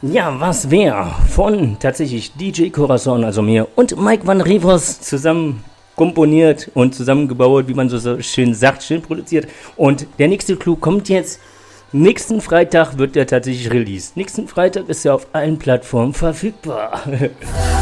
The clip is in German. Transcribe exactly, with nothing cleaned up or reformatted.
Ja, was wär von tatsächlich D J Corazon, also mir, und Mike Van Rivers zusammen komponiert und zusammengebaut, wie man so, so schön sagt, schön produziert. Und der nächste Clou kommt jetzt. Nächsten Freitag wird der tatsächlich released. Nächsten Freitag ist er auf allen Plattformen verfügbar.